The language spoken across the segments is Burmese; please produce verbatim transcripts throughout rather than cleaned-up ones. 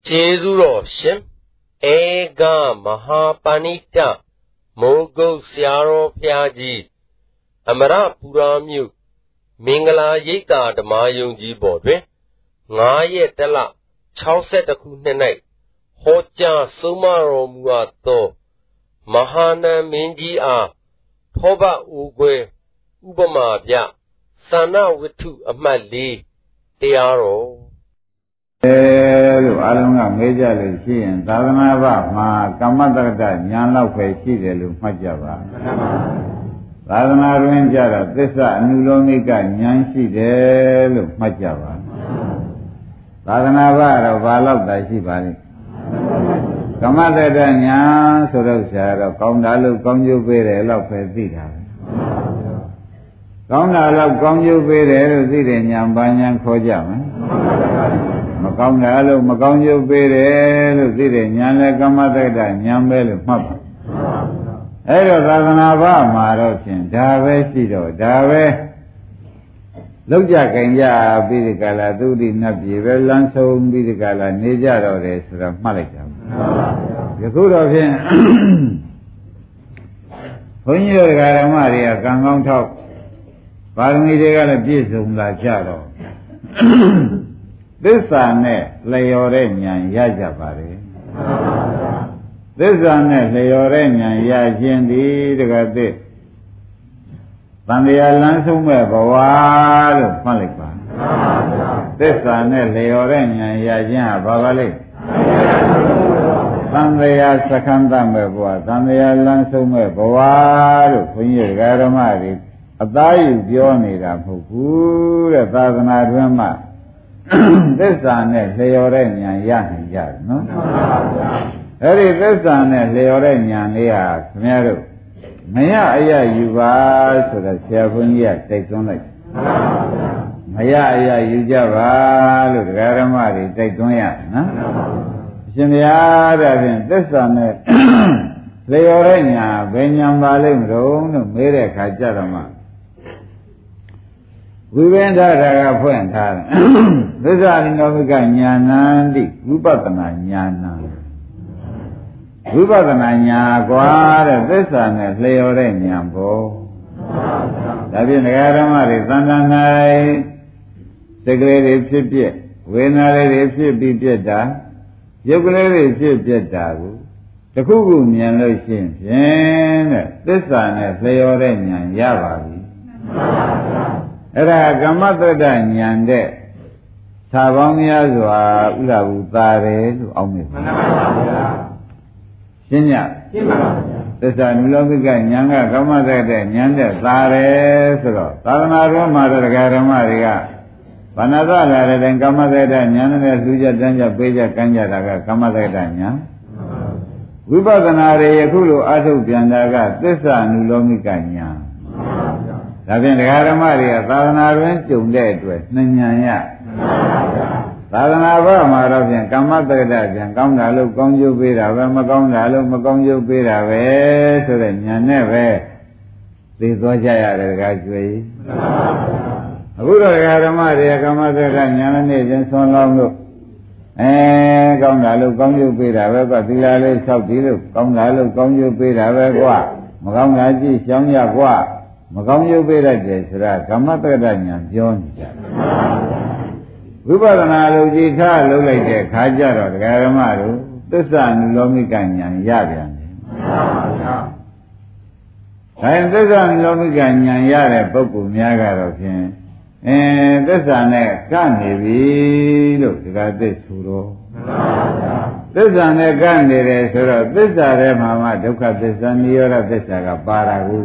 ကျေးဇူးတော်ရှင်ဧကမဟာပဏိတမိုးကုတ်ဆရာတော်ဘုရားကြီးအမရပူရာမြို့မင်္ဂလာရိပ်သာဓမ္မယုံကြီးပေါ်တွင်ငါးရက်တလ၆၁ခုနှစ်၌ဟောကြားဆုံးမတော်မူအပ်သောမဟာနန္မင်းကြီးအားထောပဦးကွယ်ဥပမာပြသန္နဝတ္ထုအမှတ်လေးတရားတော်အဲလို့အလုံးကမေးကြလို့ရှိရင်သာသနာ့ဘမှာကမ္မတက္ကဋဉာဏ်လောက်ပဲရှိတယ်လို့မှတ်ကြပါသာသနာတွင်ကြတော့သစ္စာအနုလောမိကဉာဏ်ရှိတယ်လို့မှတ်ကြပါသာသနာ့ဘတော့ဘာလောက်သာရှိပါလိမ့်ကမ္မတက္ကဋဉာဏ်ဆိုတော့ဆရာတော့ကောင်းတာလို့ကောင်းကျိုးပေးတယ်လို့ပဲသိတာပဲကောင်းတာလို့ကောင်းကျိုးပေးတယ်လို့သိတဲ့ဉာဏ်ဘာဉာဏ်ခေါ်ကြမလဲမကောင်းတာလို့မကောင်းကျိုးပေးတယ်လို့သိတဲ့ဉာဏ်လည်းကမ္မတက္ကဋဉာဏ်ပဲလို့မှတ်ပါအဲ့တော့သာသနာ့ဘမှာတော့ဖြင့်ဒါပဲရှိတော့ဒါပဲလောက်ကြကြင်ကြပြီးဒီကလာသုတိနတ်ပြည်ပဲလမ်းဆုံးပြီးဒီကလာနေကြတော့တယ်ဆိုတော့မှတ်လိုက်ကြပါယခုတော့ဖြင့်ဘုန်းကြီးတို့ဓမ္မတွေကကံကောင်းထောက်ပါရမီတွေကလည်းပြည့်စုံလာကြတော့သစ္စာနဲ့လျော်တဲ့ဉာဏ်ရကြပါလေသစ္စာနဲ့လျော်တဲ့ဉာဏ်ရခြင်းဒီတကသစ်သံဃာလမ်းဆုံးမဲ့ဘဝလို့မှတ်လိုက်ပါသစ္စာနဲ့လျော်တဲ့ဉာဏ်ရခြင်းဟာဘာပါလဲသံဃာစခန္ဓမဲ့ဘဝသံဃာလမ်းဆုံးမဲ့ဘဝလို့ခွန်ကြီးဓမ္မတွေအသားယူပြောနေတာမဟုတ်ဘူးတဲ့သာသနာ့တွင်မှာသစ္စာနဲ့လျော်တဲ့ဉာဏ်ရနိုင်ကြတယ်နော်အဲ့ဒီသစ္စာနဲ့လျော်တဲ့ဉာဏ်လေးဟာခင်ဗျားတို့မရအရယူပါဆိုတော့ဆရာဘုန်းကြီးကတိုက်တွန်းလိုက်မရအရယူကြပါလို့တရားဓမ္မတွေတိုက်တွန်းရနော်အရှင်ဘုရားဒါဖြင့်သစ္စာနဲ့လျော်တဲ့ဉာဏ်ဘယ်ဉာဏ်ပါလိမ့်မလို့လို့မေးတဲ့အခါကျတော့မှဝိပင်္ဒရာကဖွင့်ထားတယ်သစ္စာနိနောမိကဉာဏန္တိဝိပဿနာဉာဏ်ဝိပဿနာဉာဏ်ကွာတဲ့သစ္စာနဲ့လျော်တဲ့ဉာဏ်ပေါ့ဒါဖြင့်ဒကာဓမ္မတွေသံဃာ၌စိတ်ကလေးတွေဖြစ်ပြက်ဝေဒနာလေးတွေဖြစ်ပြီးပြက်တာရုပ်ကလေးတွေဖြစ်ပြက်တာကိုတခုခုမြင်လို့ရှိရင်ဖြင့်တဲ့သစ္စာနဲ့လျော်တဲ့ဉာဏ်ရပါပြီအဲ့ဒါကမ္မတ္တဉာဏ်တဲ့သာပေါင်းများစွာဥလာဘူးသာတယ်လို့အောက်မြင်ပါဗျာရှင်းညရှင်းပါပါဗျာသစ္စာနုလောကိကဉာဏ်ကကမ္မတ္တဉာဏ်တဲ့သာတယ်ဆိုတော့သာသနာ့ဘုရားမှာတရားဓမ္မတွေကဘာနာသလာတဲ့ကမ္မတ္တဉာဏ်နဲ့လူကြတန်းကြပေးကြကမ်းကြတာကကမ္မတ္တဉာဏ်ဝိပဿနာတွေယခုလိုအထုတ်ပြန်တာကသစ္စာနုလောကိကဉာဏ်ဒါဖြင့်ဒကာဓမ္မတွေကသာသနာ့တွင်ကြုံတဲ့အတွက်နှဉဏ်ရသာသနာ့ဘမှာတော့ဖြင့်ကမ္မတက္ကဋဉာဏ်ကောင်းတာလို့ကောင်းကျိုးပေးတာပဲမကောင်းတာလို့မကောင်းကျိုးပေးတာပဲဆိုတဲ့ဉာဏ်နဲ့ပဲသိသွားကြရတယ်ဒကာကျွေးအခုတော့ဒကာဓမ္မတွေကကမ္မတက္ကဋဉာဏ်နဲ့ချင်းဆွန်လောင်းလို့အဲကောင်းတာလို့ကောင်းကျိုးပေးတာပဲကွသီလလေးဆောက်ပြီးလို့ကောင်းတာလို့ကောင်းကျိုးပေးတာပဲကွမကောင်းတာကြည့်ရှောင်ရကွမကောင်းကျိုးပေးတတ်တယ်ဆိုတာကမ္မတက္ကဋဉာဏ်ပြောနေကြတယ်ဝိပဿနာလို့ကြည်ထားလုပ်လိုက်တဲ့ခါကျတော့တရားဓမ္မတို့သစ္စာနုလောမိကဉာဏ်ရပြန်တယ်ဒါရင်သစ္စာနုလောမိကဉာဏ်ရတဲ့ပုဂ္ဂိုလ်များကတော့ဖြင့်အဲသစ္စာနဲ့ကနေပြီလို့ဒီကသစ္ဆိုတော့သစ္စာနဲ့ကနေတယ်ဆိုတော့သစ္စာထဲမှာမှဒုက္ခသစ္စာနိရောဓသစ္စာကပါတာကို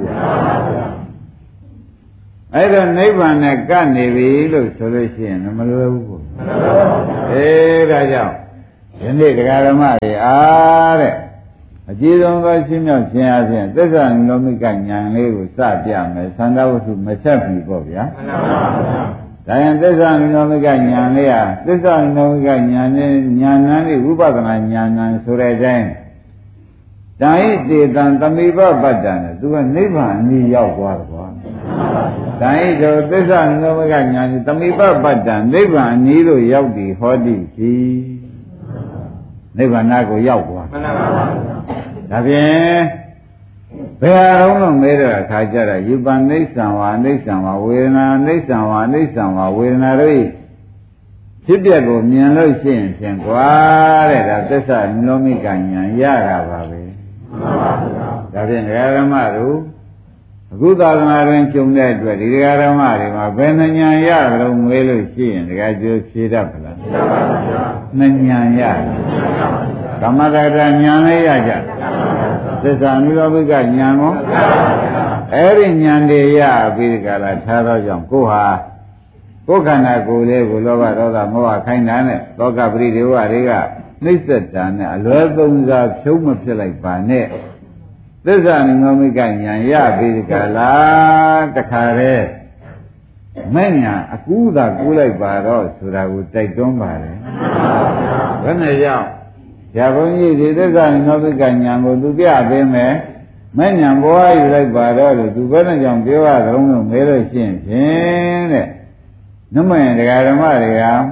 အဲ့တော့နိဗ္ဗာန်နဲ့ကပ်နေပြီလို့ဆိုလို့ရှိရင်မလွယ်ဘူးပေါ့အေးဒါကြောင့်ဒီနေ့တရားဓမ္မတွေအားတဲ့အကြည်ဆုံးသောရှင်းမြောက်ခြင်းအပြင်သစ္စာနိလောမိကဉာဏ်လေးကိုစပြမယ်သန္တာဝတ္ထုမချက်ဘူးပေါ့ဗျာဒါရင်သစ္စာနိလောမိကဉာဏ်လေးဟာသစ္စာနိလောမိကဉာဏ်နဲ့ဉာဏ်နဲ့ဝိပဿနာဉာဏ်နဲ့ဆိုတဲ့အတိုင်းတန်ဣတေတံသမိဘပတ္တံနဲ့သူကနိဗ္ဗာန်အနည်းရောက်သွားတယ်ကွာတန်ဣတောသစ္စာနိလောမိကဉာဏ်သမိဘပတ္တံနိဗ္ဗာန်အနည်းလို့ရောက်ပြီဟောတိရှိနိဗ္ဗာန်ကိုရောက်သွားမှန်ပါပါဒါဖြင့်ဘယ်အရုံးလို့မဲတဲ့အခါကျတော့ယူပနိစ္စံဝါနိစ္စံဝါဝေဒနာနိစ္စံဝါနိစ္စံဝါဝေဒနာတို့ဖြစ်ပျက်ကိုမြင်လို့ရှိရင်ဖြင့်ကွာတဲ့ဒါသစ္စာနိရောဓိကဉာဏ်ရတာပါပဲမှန်ပါဗျာဒါဖြင့်ဓမ္မတို့အခုသာသနာတွင်ကျုံတဲ့အတွက်ဒီဓမ္မတွေမှာဘယ်နှဉာဏ်ရလို့မေးလို့ရှိရင်တကယ်ကျိုးဖြေတတ်ပါလားမှန်ပါဗျာနှဉာဏ်ရတယ်ကမ္မတတဉာဏ်လေးရကြသစ္စာနိရောဓိကဉာဏ်ကိုအဲ့ဒီဉာဏ်တွေရပြီးဒီကလာထားတော့ကြောင့်ကိုဟာကိုယ်ခန္ဓာကိုယ်လေးကိုလောဘဒေါသမောဟခိုင်းတာနဲ့သောကပရိဒေဝတွေကနှိစ္စတာနဲ့အလွယ်သုံးစားဖြုံးမဖြစ်လိုက်ပါနဲ့သစ္စာနိရောဓိကဉာဏ်ရပြီးဒီကလာတခါတည်းမဲ့ညာအကူးသာကူးလိုက်ပါတော့ဆိုတာကိုတိုက်တွန်းပါတယ်ဘယ်နဲ့ကြောင့်ဇာဘုန်းကြီးဒီသစ္စာနိရောဓိကဉာဏ်ကိုသူပြပေးမယ်မဲ့ညာဘွားယူလိုက်ပါတော့လို့သူဘယ်နဲ့ကြောင့်ပြောရသလုံးလို့မဲလို့ရှိရင်ဖြင့်တဲ့နမယတရားဓမ္မတွေ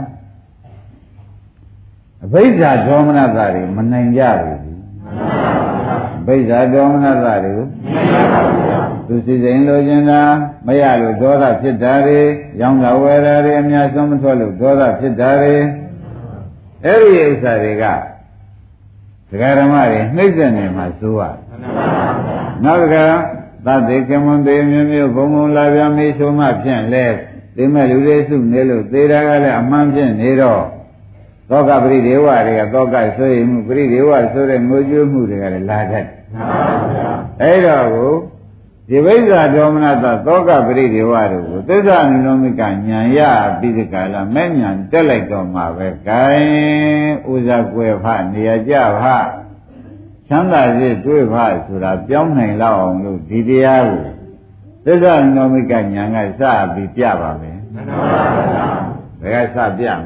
ကအဘိဓါဒေါမနတာတွေမနိုင်ကြဘူးအဘိဓါဒေါမနတာတွေကိုသူစီစဉ်လိုချင်တာမရလို့ဒေါသဖြစ်တာတွေရောင်းတာဝယ်တာတွေအများဆုံးမထွက်လို့ဒေါသဖြစ်တာတွေအဲ့ဒီဥစ္စာတွေကတရားဓမ္မတွေနှိမ့်ဆက်နေမှာစိုးရနောက်တစ်ခါသတ္တေကမွန်သေးမျိုးမျိုးဘုံဘုံလာပြမေးဆိုမှဖြင့်လဲသိမဲ့လူတွေစုနေလို့သေတာကလည်းအမှန်ဖြစ်နေတော့သောကပရိဒေဝတွေကသောကဆိုရင်မှုပရိဒေဝဆိုတဲ့ငိုကြွမှုတွေကလည်းလာတတ်အဲ့တော့ကိုဒီဝိဇ္ဇာဒေါမနတသောကပရိဒေဝတို့ကိုသစ္စာနိရောဓိကဉာဏ်ရပြီးဒီကလာမဲ့ဉာဏ်တက်လိုက်တော့မှာပဲ gain ဥဇာကွယ်ဖနေရကြဖချမ်းသာစေတွေ့ဖဆိုတာပြောင်းနိုင်လောက်အောင်လို့ဒီတရားကိုသစ္စာနိရောဓိကဉာဏ်ကစပြီးပြပါမယ်မှန်ပါပါဘယ်ကစပြမ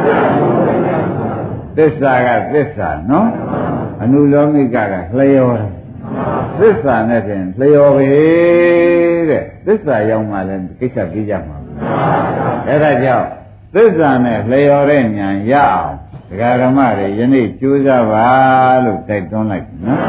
လဲသစ္စာကသစ္စာနော်အနုလောမိကကလျောတယ်သစ္စာနဲ့တင်လျော်ပဲတဲ့သစ္စာရောက်မှလည်းကိစ္စပြီးကြမှာအဲ့ဒါကြောင့်သစ္စာနဲ့လျော်တဲ့ဉာဏ်ရအောင်ဒကာဓမ္မတွေယနေ့ကြိုးစားပါလို့တိုက်တွန်းလိုက်နော်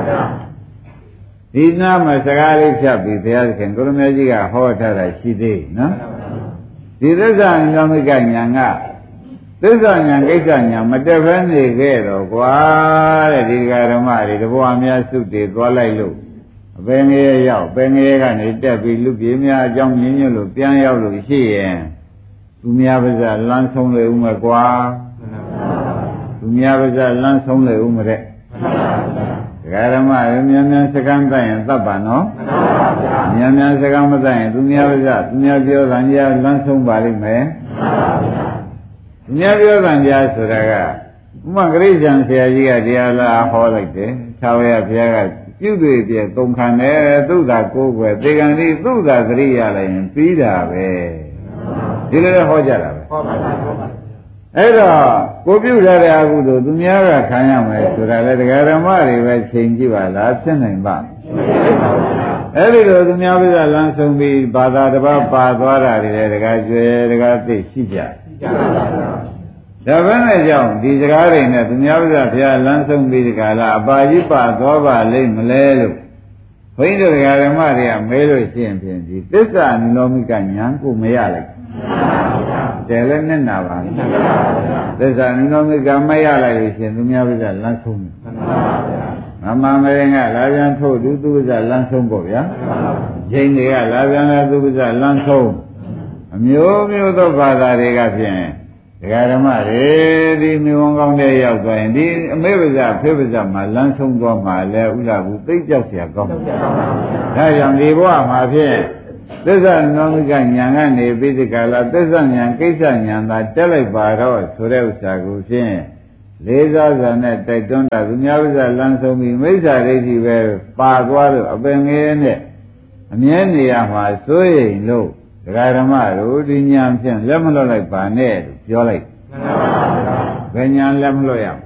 ဒီနာမှာစကားလေးဖြတ်ပြီးဘုရားသခင်ကိုရမေကြီးကဟောထားတာရှိသေးနော်ဒီသစ္စာဉာဏ်မိကဉာဏ်ကသစ္စာဉာဏ်ကိစ္စဉာဏ်မတက်ဘဲနေခဲ့တော့ကွာတဲ့ဒီဓမ္မတွေတဘွားများစုတည်သွားလိုက်လို့အပင်ငယ်ရောက်ပင်ငယ်ကနေတက်ပြီးလူပြေများအကြောင်းမြင်ညွတ်လို့ပြန်ရောက်လို့ရှိရင်သူများပါးစပ်လမ်းဆုံးလေဦးမယ်ကွာသူများပါးစပ်လမ်းဆုံးလေဦးမတဲ့ဓမ္မတွေမြန်မြန်စကမ်းတတ်ရင်သတ်ပါနော်မြန်မြန်စကမ်းမတတ်ရင်သူများပါးစပ်သူများပြောတာညာလမ်းဆုံးပါလိမ့်မယ်သူများပြောတာညာဆိုတာကဥမဂရိဇံဆရာကြီးကတရားလာဟောလိုက်တယ်သာဝရဘုရားကပြုတွေပြကုန်ခံတယ်သုဒ္ဓကိုယ်ွယ်သေကံဒီသုဒ္ဓသတိရလိုက်ရင်ပြီးတာပဲဒီလိုလည်းဟောကြတာပဲဟောပါပါအဲ့တော့ကိုပြုထားတဲ့အကုသိုလ်သူများကခံရမယ်ဆိုတာလေတရားဓမ္မတွေပဲချိန်ကြည့်ပါလားဖြစ်နိုင်ပါအဲ့ဒီလိုသူများပြည့်လမ်းဆုံးပြီးဘာသာတစ်ပါးပါသွားတာတွေလည်းတရားကျွဲတရားသိရှိကြဒါပဲနဲ့ကြောင့်ဒီစကားတွေနဲ့သူများပြည့်ဘုရားလမ်းဆုံးပြီးဒီကလာအပါကြီးပါသွားပါလိမ့်မလဲလို့ဘုန်းကြီးတို့တရားဓမ္မတွေကမဲလို့ရှိရင်ဖြင့်ဒီသစ္စာနိရောဓိကဉာဏ်ကိုမရလိုက်တယ်လည်းနဲ့နာပါသစ္စာနိရောဓိကမရလိုက်လို့ရှိရင်သူများပြည့်လမ်းဆုံးတယ်မမမရင်ကလာပြန်ထုတ်သူသူကလမ်းဆုံးပေါ့ဗျာဂျိန်းတွေကလာပြန်လာသူကလမ်းဆုံးအမျိုးမျိုးသောဘာသာတွေကဖြင့်ဒကာဓမ္မတွေဒီမြေဝန်ကောင်းတဲ့ရောက်သွားရင်ဒီအမေပါဇဖေပါဇမှာလမ်းဆုံးသွားမှာလဲဥစ္စာဘူးသိကြောက်เสียကောင်းတယ်ဒါကြောင့်ဒီဘဝမှာဖြင့်သစ္စာနောမိကညာကနေပြီးဒီကလာသစ္စာညာကိစ္စညာသာတက်လိုက်ပါတော့ဆိုတဲ့ဥစ္စာကိုဖြင့်လေးစားစွာနဲ့တိုက်တွန်းတာသူများဥစ္စာလမ်းဆုံးပြီးမိစ္ဆာဒိဋ္ဌိပဲပါသွားလို့အပင်ငယ်နဲ့အမြဲနေရမှာစိုးရိမ်လို့ဒကာဓမ္မတို့ဒီညာဖြင့်လက်မလွတ်လိုက်ပါနဲ့လို့ပြောလိုက်ဘယ်ညာလက်မလွတ်ရအောင်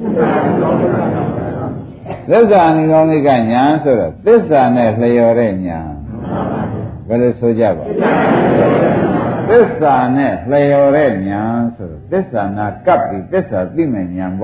သစ္စာနိရောဓိကညာဆိုတော့သစ္စာနဲ့လျော်တဲ့ညာဘယ်လိုဆိုကြပါသစ္စာနဲ့လျော်တဲ့ညာဆိုတော့သစ္စာနာကပ်ပြီးသစ္စာသိမဲ့ညာပေါ့လေ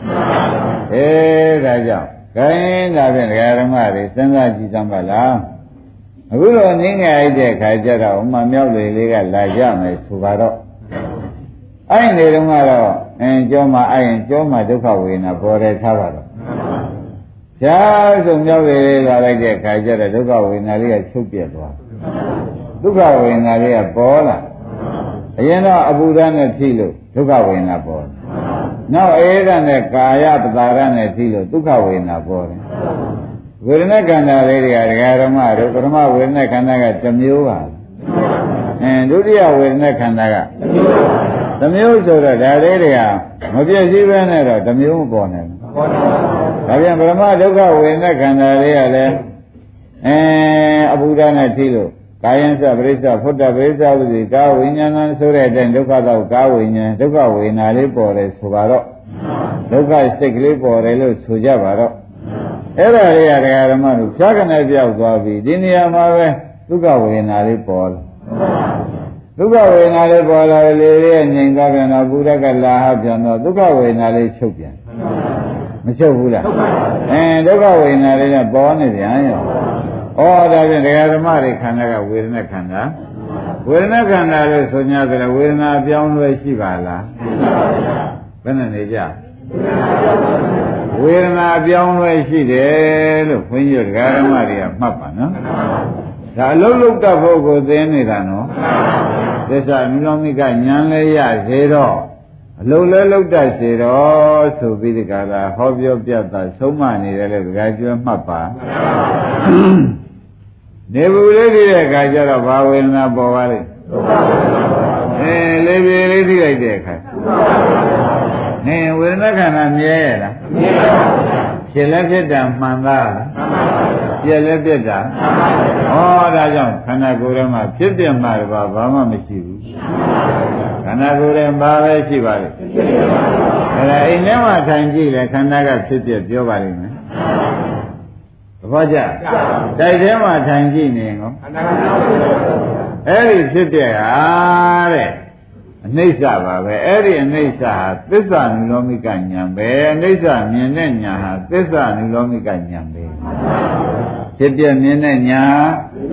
အေးဒါကြောင့်ခိုင်းဒါဖြင့်ဒကာဓမ္မတွေစဉ်းစားကြည့်စမ်းပါလားအခုတော့နင်းငယ်အိုက်တဲ့ခါကျတော့ဥမာမြောက်လေလေးကလာကြမယ်ဆိုပါတော့အဲ့နေတုန်းကတော့အင်းကြောမှာအဲ့ရင်ကြောမှာဒုက္ခဝေဒနာပေါ်တယ်ထားပါတော့ရှားဆုံးမြောက်လေလေးလာလိုက်တဲ့ခါကျတော့ဒုက္ခဝေဒနာလေးကချုပ်ပြတ်သွားဒုက္ခဝေဒနာလေးကပေါ်လာအရင်တော့အပူဓာတ်နဲ့ထိလို့ဒုက္ခဝေဒနာပေါ်တယ်နောက်အေးဓာတ်နဲ့ကာယပတာရနဲ့ထိလို့ဒုက္ခဝေဒနာပေါ်တယ်ဝေဒနာခန္ဓာလေးတွေကဒကာဓမ္မတို့ပထမဝေဒနာခန္ဓာကတစ်မျိုးပါအင်းဒုတိယဝေဒနာခန္ဓာကတစ်မျိုးဆိုတော့ဒါလေးတွေကမပြည့်စည်ပဲနဲ့တော့တစ်မျိုးမပေါ်နိုင်ဘူးဒါပြန်ပထမဒုက္ခဝေဒနာခန္ဓာလေးကလည်းအဲအပူဓာတ်နဲ့ထိလို့ကာယံစပရိစ္ဆဖုဒ္ဓပရိစ္ဆဝိဇိကာဝိညာဏဆိုတဲ့အတိုင်းဒုက္ခတော့ကာဝိညာဉ်ဒုက္ခဝေဒနာလေးပေါ်တယ်ဆိုပါတော့ဒုက္ခစိတ်ကလေးပေါ်တယ်လို့ဆိုကြပါတော့အဲ့ဒါလေးရတရားဓမ္မတို့ဖြားကနေပြောက်သွားပြီဒီနေရာမှာပဲဒုက္ခဝေဒနာလေးပေါ်လာဒုက္ခဝေဒနာလေးပေါ်လာလေလေးငြိမ်သွားပြန်တော့ဘုရားကလာဟပြန်တော့ဒုက္ခဝေဒနာလေးချုပ်ပြန်မချုပ်ဘူးလားအဲဒုက္ခဝေဒနာလေးကပေါ်နေပြန်ရောဩဒါဖြင့်တရားဓမ္မတွေခန္ဓာကဝေဒနာခန္ဓာဝေဒနာခန္ဓာလို့ဆိုညာတယ်ဝေဒနာပြောင်းလဲရှိပါလားဘယ်နဲ့နေကြဝေဒနာပြောင်းလဲရှိတယ်လို့ခွင့်ရတရားဓမ္မတွေကမှတ်ပါနော်ဒါအလုံးလုံးတတ်ဖို့ကိုသိနေတာနော်သစ္စာနိရောဓိကဉာဏ်လဲရစေတော့အလုံးလဲလုံးတတ်စေတော့ဆိုပြီးဒီကရာဟောပြောပြတာဆုံးမနေတယ်လို့ဒကာကျွမ်းမှတ်ပါနေဘူးလေးဒီတဲ့အခါကျတော့ဘာဝေဒနာပေါ်ပါလိမ့်အဲလေးပြေလေးသိလိုက်တဲ့အခါနေဝေဒနာခန္ဓာမြဲရလားမြဲပါဘူးဖြစ်လည်းဖြစ်တာမှန်သားလားမှန်ပါဘူးပြည့်လည်းပြည့်တာမှန်ပါဘူးဩဒါကြောင့်ခန္ဓာကိုယ်ထဲမှာဖြစ်ပြမှတပါဘာမှမရှိဘူးခန္ဓာကိုယ်ထဲမှာပဲရှိပါလိမ့်အဲဒါအိမ်ထဲမှာထိုင်ကြည့်လေခန္ဓာကဖြစ်ပြပြောပါလိမ့်မယ်ဘာကြတိုက်ထဲမှာထိုင်ကြည့်နေကောအဲ့ဒီဖြစ်တဲ့ဟာတဲ့အနိစ္စပါပဲအဲ့ဒီအနိစ္စဟာသစ္စာနိရောဓိကဉာဏ်ပဲအနိစ္စမြင်တဲ့ဉာဏ်ဟာသစ္စာနိရောဓိကဉာဏ်ပဲဖြစ်ပြမြင်တဲ့ဉာဏ်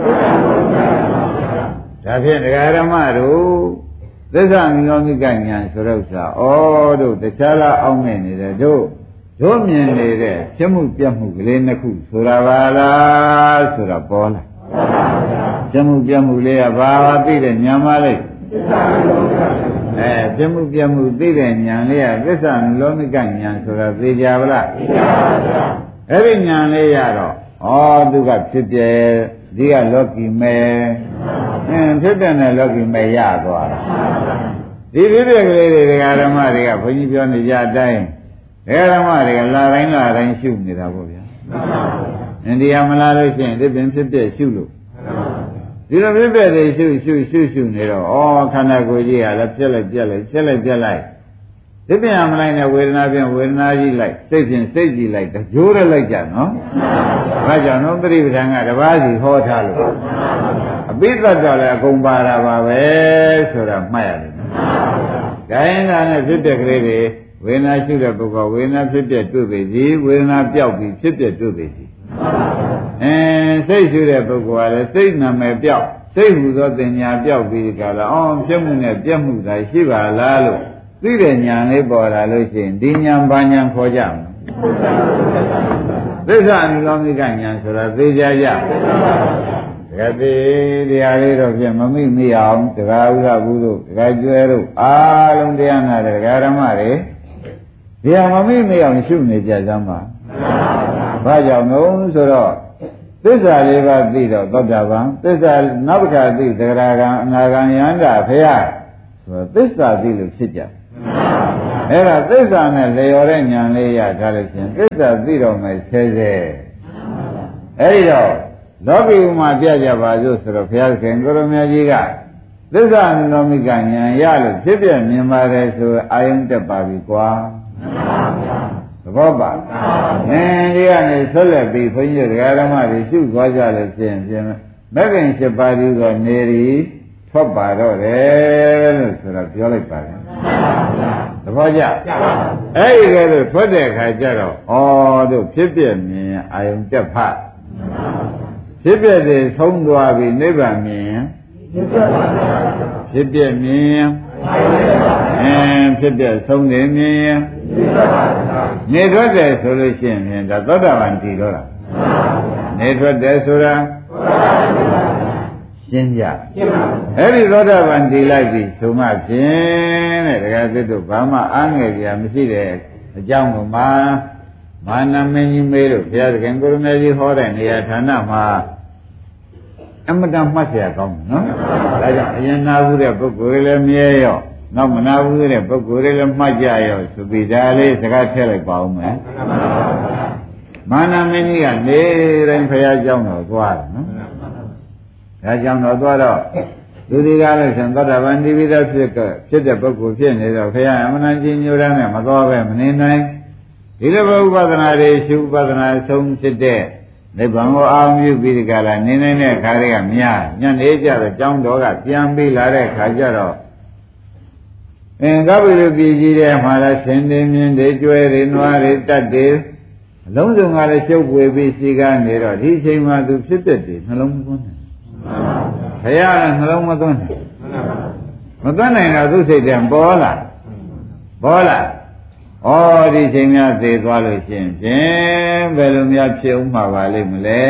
ဒါဖြင့်ဒကာဓမ္မတို့သစ္စာနိရောဓိကဉာဏ်ဆိုတဲ့ဥစ္စာဩတို့တခြားလားအောင်းနေနေတယ်တို့တို့မြင်နေတဲ့ဖြစ်မှုပြတ်မှုကလေးနှစ်ခုဆိုတာပါလားဆိုတာပေါ်လာဖြစ်မှုပြတ်မှုလေးကဘာဘာသိတဲ့ဉာဏ်မလေးအဲဖြစ်မှုပြတ်မှုသိတဲ့ဉာဏ်လေးကသစ္စာနိရောဓိကဉာဏ်ဆိုတာသိကြပါလားသိပါပါဘုရားအဲ့ဒီဉာဏ်လေးရတော့ဩသူကဖြစ်ပြဒီကလောကီမဲ့အင်းဖြစ်တဲ့နဲ့လောကီမဲ့ရသွားတာဒီဖြစ်တဲ့ကလေးတွေဒကာဓမ္မတွေကဘုန်းကြီးပြောနေကြအတိုင်းဒကာဓမ္မတွေကလာတိုင်းလာတိုင်းရှုနေတာပေါ့ဗျာအိန္ဒိယမလာလို့ရှိရင်ဒီပင်ဖြစ်ပြရှုလို့ဒီလိုဖြစ်ပြတွေရှုရှုရှုရှုနေတော့ဩခန္ဓာကိုယ်ကြီးကလည်းပြက်လိုက်ပြက်လိုက်ပြက်လိုက်ပြက်လိုက်ဒီပြန်မလိုက်နဲ့ဝေဒနာပြန်ဝေဒနာကြီးလိုက်စိတ်ပြန်စိတ်ကြီးလိုက်ကြိုးရလိုက်ကြနော်ဘာကြောင့်နော်ပရိပဒံကတပါးစီဟောထားလို့အပိသတ်တော့လည်းအကုန်ပါတာပါပဲဆိုတာမှတ်ရတယ်နော်ဂိုင်းတာနဲ့ဖြစ်တဲ့ကလေးတွေဝေဒနာရှုတဲ့ပုဂ္ဂိုလ်ဝေဒနာဖြစ်ပြတွေ့ပြီဒီဝေဒနာပြောက်ပြီးဖြစ်ပြတွေ့ပြီအဲစိတ်ရှုတဲ့ပုဂ္ဂိုလ်ကလည်းစိတ်နာမည်ပြောက်စိတ်ဟူသောတင်ညာပြောက်ပြီးကြလားအော်ဖြစ်မှုနဲ့ပြက်မှုသာရှိပါလားလို့သိတဲ့ဉာဏ်လေးပေါ်လာလို့ရှိရင်ဒီဉာဏ်ဘာဉာဏ်ခေါ်ကြမလဲသစ္စာနိရောဓိကဉာဏ်ဆိုတာသိကြကြတကယ်သိတရားလေးတော့ပြင်မမိမိအောင်တရားဥဒ္ဓဘူးတို့တရားကျွဲတို့အားလုံးတရားနာတဲ့တရားဓမ္မတွေတရားမမိမိအောင်ရှုနေကြစမ်းပါဘာကြောင့်လို့ဆိုတော့သစ္စာလေးပါးသိတော့သောတာပန်သစ္စာနောက်တစ်ခါသိသဂရကံအနာကံယန္တာဖရာဆိုတော့သစ္စာသိလို့ဖြစ်ကြအဲ့ဒါသစ္စာနဲ့လျော်တဲ့ဉာဏ်လေးရထားလို့ရှင်သစ္စာသိတော့မယ်ဆဲဆဲအဲ့ဒီတော့လောကီဥမာပြကြပါစို့ဆိုတော့ဘုရားခင်ကိုရမကြီးကသစ္စာနိရောဓိကဉာဏ်ရလို့ဖြစ်ပြမြင်ပါတယ်ဆိုအာယုံတက်ပါပြီကွာသဘောပါအင်းဒီကနေဆွလက်ပြီးဘုန်းကြီးတို့ဓမ္မတွေရှုသွားကြလို့ရှင်ပြင်မဂ္ဂင်၈ပါးဒီကနေရီထွက်ပါတော့တယ်လို့ဆိုတော့ပြောလိုက်ပါတယ်သဘောကျအဲ့ဒီကဲလို့ထွက်တဲ့အခါကျတော့ဩတို့ဖြစ်ပြမြင်အာယုံတက်ဖတ်ဖြစ်ပြတဲ့ဆုံးသွားပြီနိဗ္ဗာန်မြင်ဖြစ်ပြမြင်အင်းဖြစ်ပြဆုံးနေမြင်နေထွက်တယ်ဆိုလို့ရှိရင်ဒါသောတာပန်တည်တော့လားနေထွက်တယ်ဆိုတာရှင်းကြအဲ့ဒီသောတာပန်တည်လိုက်ပြီဆိုမှဖြင့်တဲ့ဒကာသစ်တို့ဘာမှအားငယ်ကြမရှိတဲ့အကြောင်းကိုမှမာနမင်းကြီးမေးလို့ဘုရားသခင်ကိုရမေကြီးဟောတဲ့နေရာဌာနမှာအမတန်မှတ်เสียကောင်းတယ်နော်ဒါကြောင့်အရင်နာဘူးတဲ့ပုဂ္ဂိုလ်တွေလည်းမြဲရောနောက်မနာဘူးတဲ့ပုဂ္ဂိုလ်တွေလည်းမှတ်ကြရောဆိုပြီးဒါလေးစကားထည့်လိုက်ပါဦးမယ်မာနမင်းကြီးကနေတိုင်းဘုရားကျောင်းတော်သွားတယ်နော်ဒါကြောင့်တော့သွားတော့လူဒီကားလို့ဆိုသောတာပန်ဒီပိသဖြစ်ကဖြစ်တဲ့ပုဂ္ဂိုလ်ဖြစ်နေတော့ဘုရားအမှန်တန်ကြီးညိုရမ်းနဲ့မသွားပဲမနေနိုင်ဒီလိုဘုရားသနာတွေရှုဥပဒနာဆုံးဖြစ်တဲ့နိဗ္ဗာန်ကိုအာမြုပြီးဒီကလာနေနေတဲ့ခါတွေကမြတ်ညနေကြတော့ကျောင်းတော်ကပြန်ပြီးလာတဲ့ခါကျတော့အင်္ဂဗိလူပြည်ကြီးတဲ့မှာလဲဆင်းနေမြင်းတွေကျွဲတွေနွားတွေတတ်တွေအလုံးစုံကလည်းရှုပ်ပွေပြီးစီကားနေတော့ဒီအချိန်မှာသူဖြစ်တဲ့တွေနှလုံးမသွင်းနိုင်ဘုရားကနှလုံးမသွင်းနိုင်မသွင်းနိုင်တော့သူစိတ်ထဲပေါ်လာပေါ်လာဩဒီချိန်များသေသွားလို့ရှိရင်ဖြင့်ဘယ်လိုများဖြစ်ဥမှာပါလိမ့်မလဲ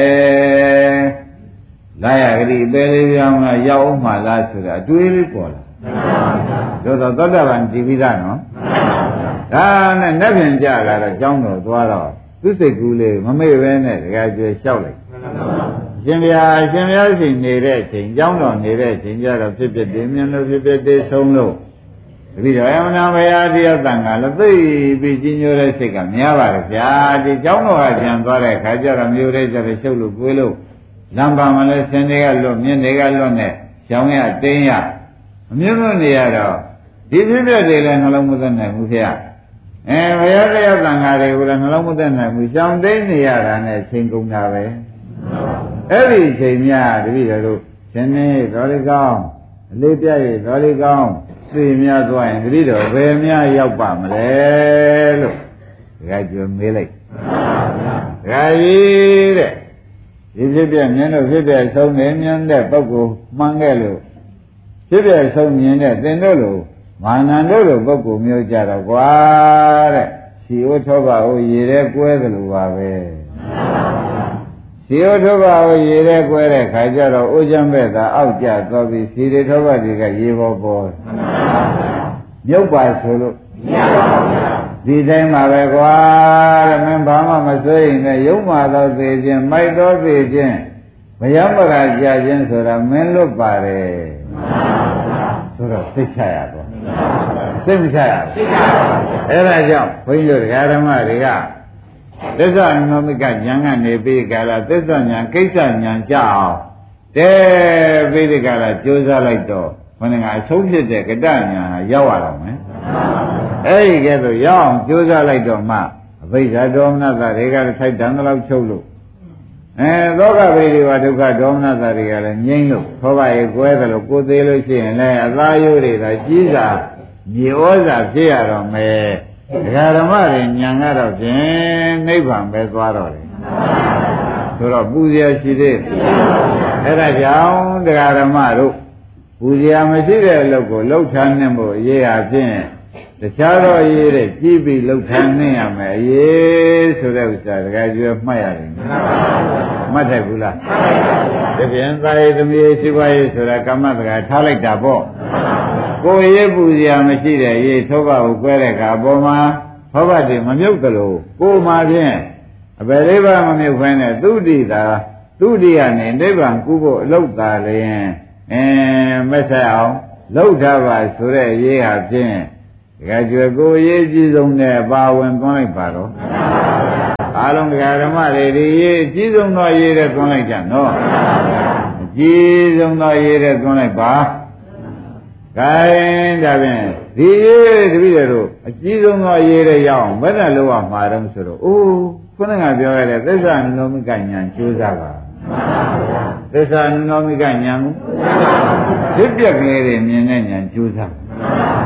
လာရကလေးပဲလေးပြောင်းလာရောက်ဥမှာလားဆိုတာအတွေးလေးပေါ်လာတို့တော့သောတာပန်ကြည်ပြီးသားနော်ဒါနဲ့နှက်ပြင်ကြလာတော့ကျောင်းတော်သွားတော့သူစိတ်ကူးလေးမမေ့ပဲနဲ့တကယ်ကျွေးလျှောက်လိုက်ရှင်ဗျာရှင်ဗျာရှိနေတဲ့အချိန်ကျောင်းတော်နေတဲ့အချိန်ကျတော့ဖြစ်ဖြစ်တင်းမြင်လို့ဖြစ်ဖြစ်တင်းဆုံးလို့တပည့်တော်အမနာမယားတရားတန်ခါလည်းသိပြီးကြီးညိုတဲ့စိတ်ကများပါရဲ့ဗျာဒီကျောင်းတော်ကကျန်သွားတဲ့ခါကျတော့မျိုးတဲ့ကျတော့ရှုပ်လို့ကိုယ်လို့လမ်းပါမလဲဆင်းတွေကလွတ်မြင်းတွေကလွတ်နဲ့ရောင်းရတင်းရအမျိုးမျိုးနေရတော့ဒီဖြစ်ဖြစ်တွေလည်းနှလုံးမသွင်းနိုင်ဘူးဗျာအဲဘုရားတရားတန်ခါတွေကိုလည်းနှလုံးမသွင်းနိုင်ဘူးရှောင်တိန်နေရတာနဲ့ချိန်ကုန်တာပဲအဲ့ဒီချိန်များတပည့်တော်တို့ရှင်နေတော်လေးကောင်းအလေးပြည့်တော်လေးကောင်းသိများသွားရင်တတိတော်ဘယ်များရောက်ပါမလဲလို့ဒကာကျွမေးလိုက်ဒကာကြီးတဲ့ဒီဖြစ်ပြမြင်လို့ဖြစ်ပြဆုံးနေမြင်တဲ့ပုဂ္ဂိုလ်မှန်ခဲ့လို့ဖြစ်ပြဆုံးမြင်တဲ့သင်တို့လိုမာနန္တို့လိုပုဂ္ဂိုလ်မျိုးကြတော့ကွာတဲ့ရှိဥထောပါဟိုရေထဲကွဲသလိုပါပဲရှိဥထောပါဟိုရေထဲကွဲတဲ့ခါကျတော့အိုးချမ်းဘက်သာအောက်ကျသွားပြီးရှိရထောပါတွေကရေပေါ်ပေါ်မြုပ်ပါဆိုလို့ဒီတိုင်းမှာပဲကွာတဲ့မင်းဘာမှမစိုးရင်လည်းယုံမှသောသေခြင်းမိုက်သောသေခြင်းမယမရာကြခြင်းဆိုတာမင်းလွတ်ပါတယ်ဆိုတော့သိချရတော့သိမချရအဲ့ဒါကြောင့်ဘုန်းကြီးတို့ဒကာဓမ္မတွေကသစ္စာနုမိကဉာဏ်ကနေပြီးကြလားသစ္စာဉာဏ်ကိစ္စဉာဏ်ကြအောင်တဲပြီးဒီကလာကြိုးစားလိုက်တော့ဘုန်းကြီးကအဆုံးဖြစ်တဲ့ကတ္တဉာဏ်ဟာရောက်ရတော့မယ်အဲ့ဒီကဲဆိုရောက်အောင်ကြိုးစားလိုက်တော့မှအဘိဓါဒေါမနတာတွေကလည်းထိုက်တန်တော့ချုပ်လို့အဲသောကဗေဒီဝဒုက္ခဒေါမနတာတွေကလည်းငြိမ့်လို့သောကရေကွဲတယ်လို့ကိုယ်သေးလို့ရှိရင်လည်းအသားရိုးတွေသာကြီးစာမြေဩဇာဖြစ်ရတော့မယ်ဒကာဓမ္မတွေညာကတော့ဖြင့်နိဗ္ဗာန်ပဲသွားတော့တယ်ဆိုတော့ပူဇော်ရှိသေးအဲ့ဒါကြောင့်ဒကာဓမ္မတို့ပူဇော်မရှိတဲ့အလုပ်ကိုလှုပ်ထားနေဖို့အရေးအချင်းတခြားသောအရေးတွေကြီးပြီးလှုပ်ထားနေရမယ်အရေးဆိုတဲ့ဥစ္စာဒကာကျွဲမှတ်ရတယ်မှတ်တယ်ဘူးလားဒီပြန်သာရသမီးရှိပါရေးဆိုတာကမ္မတကာထားလိုက်တာပေါ့ကိုယ်ရေးပူဇော်မရှိတဲ့ရေးသောဘကိုကွဲတဲ့အခါပေါ်မှာသောဘတွေမမြုပ်သလိုကိုယ်မှာဖြင့်အဘယ်လေးပါမမြုပ်ဖ ೇನೆ သုတိတာသုတိကနေနိဗ္ဗာန်ကူဖို့အလုတ်သာလျင်အင်းမဆက်အောင်လှုပ်ထားပါဆိုတဲ့ရေးဟာဖြင့်ဒကာကျွယ်ကိုယ်ရေးကြီးဆုံးနဲ့ပါဝင်သွန်းလိုက်ပါတော့အားလုံးဒကာဓမ္မတွေဒီရေးအကြီးဆုံးသောရေးတဲ့သွန်းလိုက်ကြနော်အကြီးဆုံးသောရေးတဲ့သွန်းလိုက်ပါခိုင်းဒါဖြင့်ဒီရေးတပည့်တို့အကြီးဆုံးသောရေးတဲ့ရောက်အောင်ဘယ်နဲ့လောက်ရမှာတော့ဆိုတော့အိုးခုနကပြောရတဲ့သစ္စာနုမိကဉာဏ်ကျိုးစားပါသစ္စာနုမိကဉာဏ်ကိုဖြစ်ပြက်ကလေးတွေမြင်တဲ့ဉာဏ်ကျိုးစားအဲ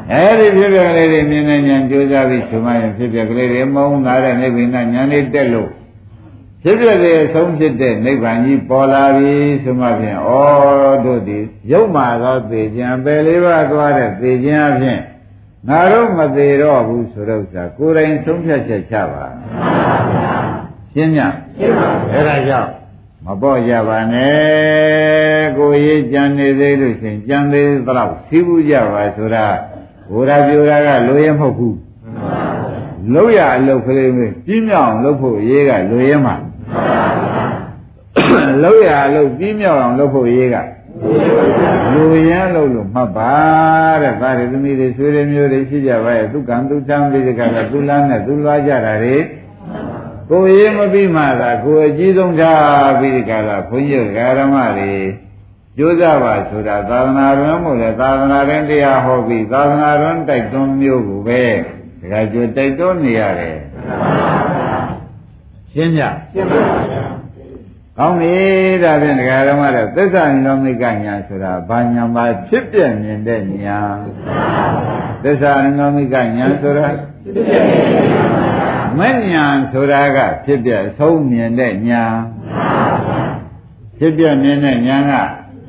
အဲ့ဒီဖြစ်ပြကလေးတွေမြင်နေဉာဏ်ကြိုးစားပြီးဆိုမှရင်ဖြစ်ပြကလေးတွေမုန်းလာတဲ့နိဗ္ဗာန်ဉာဏ်လေးတက်လို့ဖြစ်ပြတဲ့အဆုံးဖြစ်တဲ့နိဗ္ဗာန်ကြီးပေါ်လာပြီဆိုမှဖြင့်ဩတို့ဒီရုပ်မာသောသေခြင်းပယ်လေးပါးသွားတဲ့သေခြင်းအဖြစ်ငါတို့မသေးတော့ဘူးဆိုတော့ဥစ္စာကိုယ်တိုင်ဆုံးဖြတ်ချက်ချပါရှင်းညရှင်းပါအဲ့ဒါကြောင့်မပေါ့ကြပါနဲ့ကိုရေးကြံနေသေးလို့ရှင်ကြံသေးသလောက်သိဘူးကြပါဆိုတာဘုရားပြောတာကလိုရမဟုတ်ဘူးလို့ရအလုပ်ကလေးမျိုးပြီးမြောက်အောင်လုပ်ဖို့ရေးကလိုရမှာလို့ရအလုပ်ပြီးမြောက်အောင်လုပ်ဖို့ရေးကလူရန်လို့လို့မှတ်ပါတဲ့ဗာရသမီးတွေဆွေတွေမျိုးတွေရှိကြပါရဲ့သူကံသူချမ်းပြီးဒီကကသူလမ်းနဲ့သူလွားကြတာတွေကိုယ်ရေးမပြီးမှသာကိုယ်အကြီးဆုံးထားပြီးဒီကလာဘုန်းကြီးဓမ္မတွေကျိုးစားပါဆိုတာသာသနာ့တွင်မို့လဲသာသနာ့တွင်တရားဟောပြီးသာသနာ့တွင်တိုက်တွန်းမျိုးကိုပဲဒီကကျိုးတိုက်တွန်းနေရတယ်ရှင်းကြရှင်းပါပါကောင်းပြီဒါဖြင့်ဒကာဓမ္မတို့သစ္စာနိရောဓကညာဆိုတာဘာညာမှာဖြစ်ပြမြင်တဲ့ညာသစ္စာနိရောဓကညာဆိုတာမဉ္ညာဆိုတာကဖြစ်ပြဆုံးမြင်တဲ့ညာဖြစ်ပြမြင်တဲ့ညာက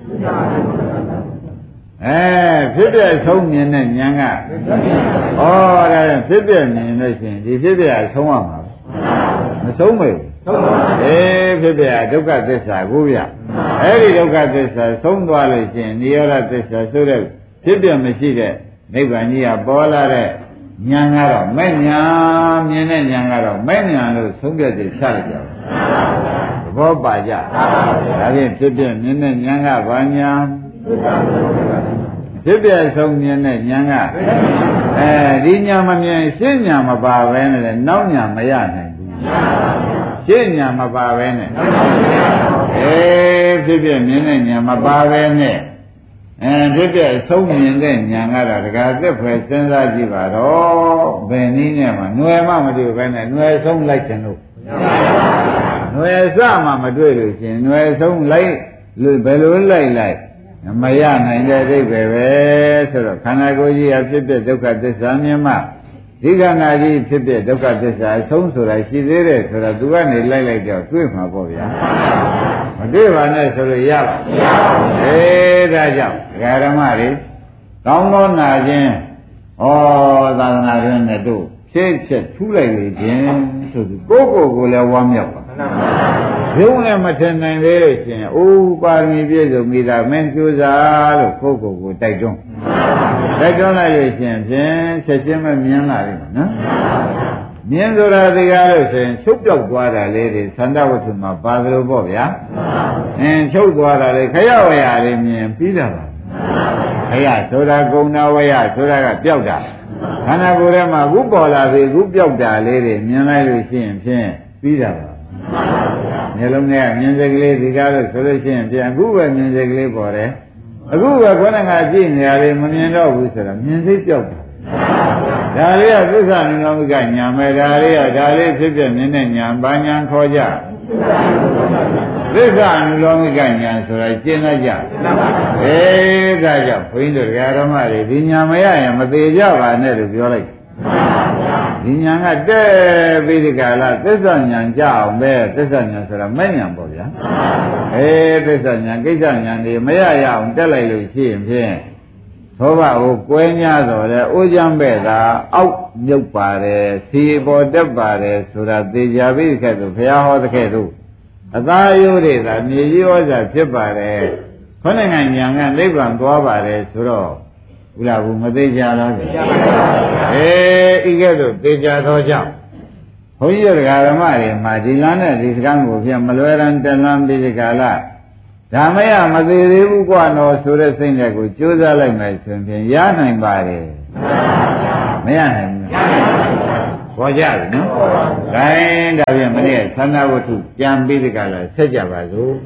အဲဖြစ်ပြဆုံးမြင်တဲ့ညာကဩဒါဖြစ်ပြမြင်လို့ရှိရင်ဒီဖြစ်ပြဆုံးရမှာမဆုံးမေဘူးအေးဖြစ်ပြဒုက္ခသစ္စာကိုဗျအဲ့ဒီဒုက္ခသစ္စာဆုံးသွားလို့ရှိရင်နိရောဓသစ္စာဆိုတဲ့ဖြစ်ပြမရှိတဲ့နိဗ္ဗာန်ကြီးကပေါ်လာတဲ့ဉာဏ်ကတော့မဲ့ဉာဏ်မြင်တဲ့ဉာဏ်ကတော့မဲ့ဉာဏ်လို့ဆုံးဖြတ်ချက်ချလိုက်ကြပါသဘောပါကြဒါဖြင့်ဖြစ်ပြမြင်တဲ့ဉာဏ်ကဘာဉာဏ်ဖြစ်ပြဆုံးမြင်တဲ့ဉာဏ်ကအဲဒီဉာဏ်မမြင်ရှင်းဉာဏ်မပါဘဲနဲ့နောက်ဉာဏ်မရနိုင်ဘူးရှင်းဉာဏ်မပါဘဲနဲ့အဲဖြစ်ပြမြင်တဲ့ဉာဏ်မပါဘဲနဲ့အဲဖြစ်ပြဆုံးမြင်တဲ့ဉာဏ်ကတော့ဒကာသက်ဖွယ်စဉ်းစားကြည့်ပါတော့ဘယ်နည်းနဲ့မှຫນွယ်မှမတွေ့ဘဲနဲ့ຫນွယ်ဆုံးလိုက်တယ်လို့ຫນွယ်စမှမတွေ့လို့ရှင်ຫນွယ်ဆုံးလိုက်ဘယ်လိုလိုက်လိုက်မရနိုင်တဲ့အိဗယ်ပဲဆိုတော့ခန္ဓာကိုယ်ကြီးအဖြစ်ပြဒုက္ခသစ္စာမြင်မှဒီခန္ဓာကြီးဖြစ်ပြဒုက္ခသစ္စာအဆုံးဆိုတာရှိသေးတယ်ဆိုတော့သူကနေလိုက်လိုက်တော့တွေ့မှာပေါ့ဗျာမတွေ့ပါနဲ့ဆိုလို့ရပါဘူးအေးဒါကြောင့်ဓမ္မတွေကောင်းသောနာခြင်းဩသာသနာ့တွင်နဲ့တို့ဖြည့်ချက်ထူးလိုက်လေခြင်းဆိုပြီးကိုယ့်ကိုယ်ကိုလည်းဝမ်းမြောက်ပါရုံးလည်းမထင်နိုင်သေးလို့ရှင်အိုးပါရမီပြည့်စုံမိတာမင်းကျိုးစားလို့ကိုယ့်ကိုယ်ကိုတိုက်တွန်းတိုက်တွန်းလိုက်လို့ရှင်ဖြင့်ချက်ချင်းမမြင်လာလိမ့်မယ်နော်မြင်ဆိုတာဒီကားလို့ဆိုရင်ချုပ်ပြောက်သွားတာလေးတွေသန္တဝတ္ထုမှာပါသလိုပေါ့ဗျာအင်းချုပ်သွားတာလေခရဝရလေးမြင်ပြီးတာပါခရဆိုတာကုဏဝရဆိုတာကပျောက်တာခန္ဓာကိုယ်ထဲမှာခုပေါ်လာပြီခုပျောက်တာလေးတွေမြင်လိုက်လို့ရှိရင်ဖြင့်ပြီးတာပါမျိုးလုံးနဲ့မြင်စိတ်ကလေးဒီကားလို့ဆိုလို့ရှိရင်ပြန်အခုပဲမြင်စိတ်ကလေးပေါ်တယ်အခုပဲခေါင်းကကြည့်နေရတယ်မမြင်တော့ဘူးဆိုတော့မြင်စိတ်ပျောက်တာဒါလေးကသစ္စာနိရောဓကညာမဲ့ဒါလေးကဒါလေးဖြစ်ဖြစ်မြင်တဲ့ညာဘာညာခေါ်ကြသစ္စာနိရောဓကညာဆိုတာရှင်းလိုက်ကြအေးဒါကြောင့်ဘုန်းကြီးတို့ဓမ္မတွေဒီညာမရရင်မသေးကြပါနဲ့လို့ပြောလိုက်ဒီညာကတဲ့ပြီးဒီကလာသစ္စာညာကြအောင်ပဲသစ္စာညာဆိုတာမဲ့ညာပေါ့ဗျာအေးသစ္စာညာကိစ္စညာတွေမရရအောင်တက်လိုက်လို့ရှိရင်ဖြင့်သောဘကိုကွဲ냐တော်လဲအိုးချမ်းပဲ့တာအောက်မြုပ်ပါတယ်စီပေါ်တက်ပါတယ်ဆိုတာသေချာပြီးခဲ့သူဘုရားဟောတဲ့ခဲ့သူအသာရိုးတွေသာမြေကြီးဩဇာဖြစ်ပါတယ်ခொနဲ့ငံညာကနိဗ္ဗာန်သွားပါတယ်ဆိုတော့ဘုရားဘုမသေးကြလားအေးဤကဲ့သို့သေချာသောကြောင့်ဘုန်းကြီးတို့ဓမ္မတွေမှာဒီလမ်းနဲ့ဒီစကံကိုဖြင့်မလွယ်ရန်တလန်းပြီးဒီကာလဒါမရမသေးသေးဘူးကွာနော်ဆိုတဲ့စိတ်နဲ့ကိုကြိုးစားလိုက်မယ်ဆိုရင်ရနိုင်ပါတယ်မရနိုင်ဘူးပေါ်ကြပြီနော်ဒါရင်ဒါဖြင့်မနေ့သန္တာဝတ္ထုကြံပြီးဒီကလာဆက်ကြပါစို့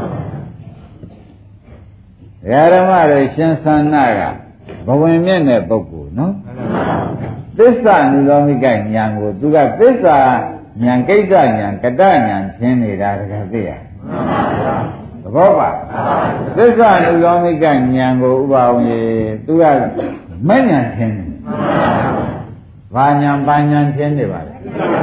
ဓမ္မတွေရှင်သန္နာကဘဝင်မြင့်တဲ့ပုဂ္ဂိုလ်နော်သစ္စာနိရောဓကဉာဏ်ကိုသူကသစ္စာဉာဏ်ကိစ္စဉာဏ်ကတ္တဉာဏ်ရှင်းနေတာတကယ်သိရသဘောပါသစ္စာနိရောဓကဉာဏ်ကိုဥပအောင်ရေသူကမဲ့ညာထင်းဘာညာဘာညာထင်းနေပါလဲ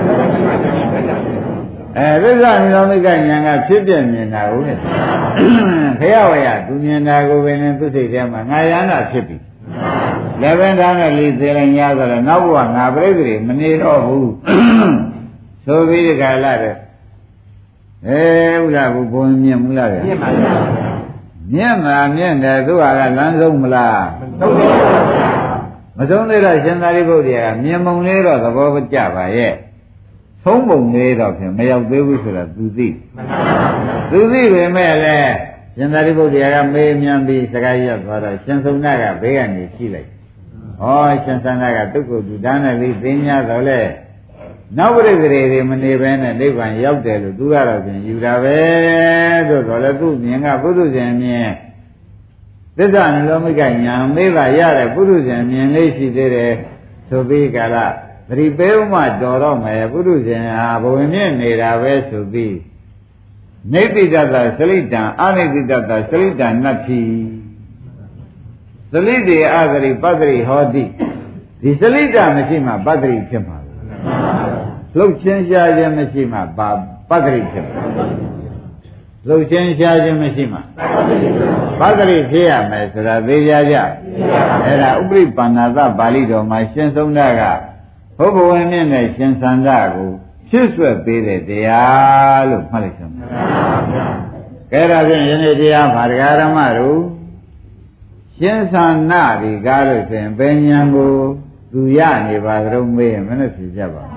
အဲသစ္စာနိရောဓိကညာကဖြစ်ပြမြင်တာဟုတ်လေခရဝရသူမြင်တာကိုပဲနဲ့သူစိတ်ထဲမှာငါရဟန္တာဖြစ်ပြီလည်းပဲဒါနဲ့လေးသေးလိုက်ရဆိုတော့နောက်ဘဝငါပြိတ္တိမနေတော့ဘူးဆိုပြီးဒီကလာတဲ့အဲဥလားဘူးဘုံမြင်မလားမြင်ပါဗျာမြင်မှာမြင်တယ်သူကလမ်းဆုံးမလားမဆုံးသေးတော့ရှင်သာရိပုတ္တရာကမြင်မုံလေးတော့သဘောကျပါရဲ့သုံးပုံလေးတော့ဖြင့်မရောက်သေးဘူးဆိုတော့သူသိသူသိပေမဲ့လည်းရှင်သာရိပုတ္တရာကမေးမြန်းပြီးစကားရက်သွားတော့ရှင်သုဏကဘေးကနေကြည့်လိုက်ဟောရှင်သန္တာကတုတ်ကိုသူဒါနဲ့ပြီးသိညာတော့လေနောက်ပြိတ္တိတွေမနေဘဲနဲ့နိဗ္ဗာန်ရောက်တယ်လို့သူကတော့ပြင်ယူတာပဲဆိုတော့လေသူမြင်ကပုထုဇဉ်မြင်သစ္စာနိရောဓိကညာမေးပါရတဲ့ပုထုဇဉ်မြင်လေးရှိသေးတယ်ဆိုပြီးကလာပရိပေဥမတော်တော့မယ်ပုထုဇဉ်ဟာဘဝင်မြင့်နေတာပဲဆိုပြီးနေတိတ္တသလိတံအနိတိတ္တသလိတံနတ္ထိသလိတေအဂရိပတ္တိဟောတိဒီသလိတမရှိမှပတ္တိဖြစ်မှာလှုပ်ချင်းရှားခြင်းမရှိမှပါပတ္တိဖြစ်မှာလှုပ်ချင်းရှားခြင်းမရှိမှပတ္တိဖြစ်ရမယ်ဆိုတာသိကြကြအဲ့ဒါဥပရိပန္နသပါဠိတော်မှာရှင်ဆုံးတာကဘုဘဝင်မြင့်နဲ့ရှင်သန္တာကိုဖြစ်ဆွဲပေးတဲ့တရားလို့မှတ်လိုက်စမ်းပါကဲဒါဖြင့်ယနေ့တရားမှာတရားဓမ္မတို့ရှင်သန္တာဒီကားလို့ဆိုရင်ဘယ်ဉာဏ်ကိုသူရနေပါကြုံမေးရင်မနဲ့ဖြေကြပါ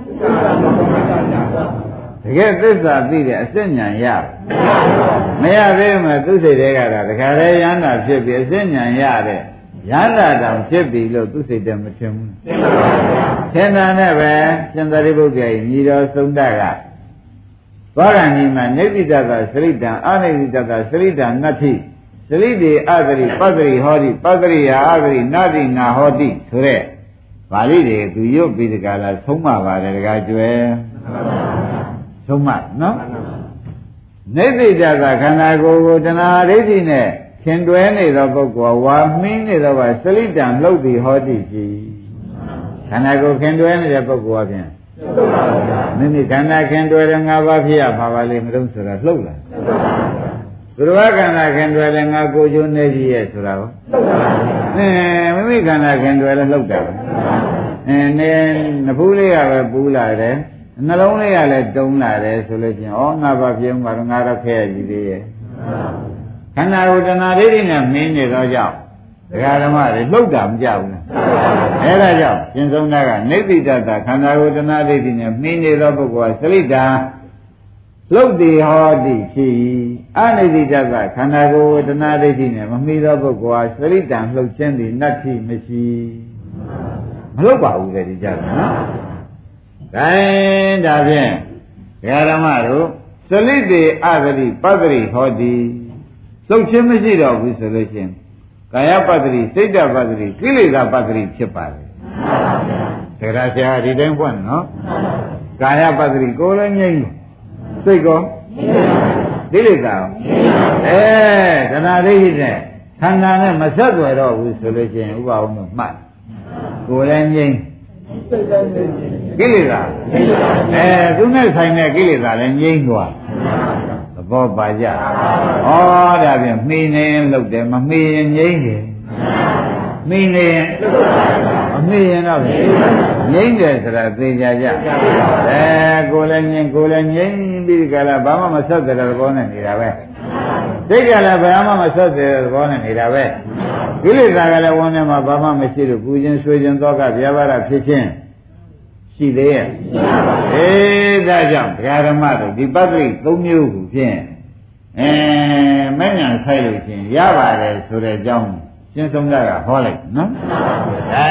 တကယ်သစ္စာသိတဲ့အစစ်ဉာဏ်ရမရသေးမှသူစိတ်တွေကတော့တခါတည်းယန္တာဖြစ်ပြီးအစစ်ဉာဏ်ရတဲ့ယန္တာတောင်ဖြစ်ပြီလို့သူစိတ်တယ်မထင်ဘူးထင်တာနဲ့ပဲရှင်သာရိပုတ္တရာညီတော်သုံးတကသွားကံကြီးမှာနေတိတ္တသစရိတံအနိတိတ္တသစရိတံနတ္ထိစရိတေအဂရိပတ္တိဟောတိပတ္တိယအဂရိနာတိနာဟောတိဆိုတဲ့ပါဠိတွေသူရွတ်ပြီးတကလားသုံးပါပါတယ်တကားကျွဲသုံးပါနော်နေတိတ္တသခန္ဓာကိုယ်ကိုတဏှာဒိဋ္ဌိနဲ့ခင်တွဲနေသောပုဂ္ဂိုလ်ဝါမင်းနေသောကစလိတံလှုပ်သည်ဟောတိရှိခန္ဓာကိုယ်ခင်တွဲနေတဲ့ပုဂ္ဂိုလ်အပြင်မိမိခန္ဓာခင်တွဲတဲ့ငါးပါးဖြစ်ရပါပါလိမ့်မလို့ဆိုတာလှုပ်လာသူတော်ခန္ဓာခင်တွဲတဲ့ငါကိုယ်ကျိုးနေကြီးရဲ့ဆိုတာကိုအဲမိမိခန္ဓာခင်တွဲလည်းလှုပ်တာပဲအဲနေနဖူးလေးကပဲပူလာတယ်နှလုံးလေးကလည်းတုံးလာတယ်ဆိုလို့ချင်းဩငါဘာပြုံးမှာတော့ငါတော့ခဲရကြီးသေးရဲ့ခန္ဓာကိုယ်တဏှာဒိဋ္ဌိနဲ့မင်းနေတော့ကြောင့်ဒကာဓမ္မတွေလှုပ်တာမကြောက်ဘူးအဲဒါကြောင့်ရှင်ဆုံးသားကနေတိတ္တခန္ဓာကိုယ်တဏှာဒိဋ္ဌိနဲ့မင်းနေသောပုဂ္ဂိုလ်ကစလိတာလှုပ်သည်ဟောတိဖြစ်၏အနိတိတ္တခန္ဓာကိုယ်တဏှာဒိဋ္ဌိနဲ့မမီသောပုဂ္ဂိုလ်ကစလိတံလှုပ်ခြင်းသည်နတ္ထိမရှိမလှုပ်ပါဘူးလေဒီကြတယ်နော်ဒါဒါဖြင့်ဒကာဓမ္မတို့စလိတေအဂတိပတ္တိဟောတိလှုပ်ခြင်းမရှိတော့ဘူးဆိုလို့ချင်းကာယပတ္တိစိတ်တပတ္တိကိလေသာပတ္တိဖြစ်ပါလေတကယ်ဆရာဒီတိုင်းဖွင့်နော်ကာယပတ္တိကိုယ်လည်းငြိမ့်စိတ်ကောကိလေသာအဲတဏှာဒိဋ္ဌိနဲ့ခန္ဓာနဲ့မဆက်သွယ်တော့ဘူးဆိုလို့ချင်းဥပအောင်လို့မှတ်ကိုယ်လည်းငြိမ့်ကိလေသာအဲသူနဲ့ဆိုင်တဲ့ကိလေသာလည်းငြိမ့်သွားသဘောပါကြဩဒါဖြင့်မှီနေရင်လှုပ်တယ်မမှီရင်ငြိမ့်တယ်မှီနေရင်မမှီရင်တော့ငြိမ့်တယ်ဆိုတာသိကြကြအဲကိုယ်လည်းငြိမ့်ကိုယ်လည်းငြိမ့်ပြီးကြလားဘာမှမဆက်တဲ့သဘောနဲ့နေတာပဲသိကြလားဘာမှမဆက်တဲ့သဘောနဲ့နေတာပဲကိလေသာကလည်းဝန်ထဲမှာဘာမှမရှိလို့ပူခြင်းဆွေးခြင်းသောကဗျာပါဒဖြစ်ခြင်းရှိသေးရဲ့အေးဒါကြောင့်ဒကာဓမ္မတို့ဒီပတ္တိသုံးမျိုးကိုဖြင့်အဲမဲ့ညာဆိုင်လို့ချင်းရပါတယ်ဆိုတဲ့အကြောင်းရှင်းဆုံးတာကဟောလိုက်နော်ဒါ